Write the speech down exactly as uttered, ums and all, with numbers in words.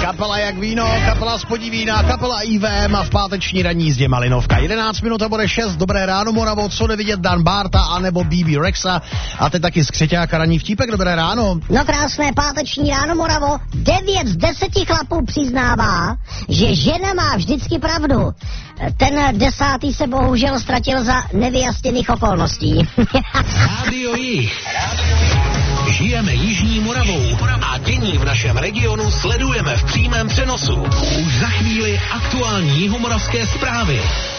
Kapela jak víno, kapela spodí vína, kapela í vé em a v páteční ranní jízdě Malinovka. jedenáct minut a bude šest, dobré ráno Moravo, co nevidět Dan Barta anebo bé bé Rexa. A teď taky z Křeťáka ranní vtípek, dobré ráno. No krásné páteční ráno Moravo, devět z deseti chlapů přiznává, že žena má vždycky pravdu. Ten desátý se bohužel ztratil za nevyjasněných okolností. Rádio Jich. Žijeme Jižní Moravou a dění v našem regionu sledujeme v přímém přenosu. Už za chvíli aktuální jihomoravské zprávy.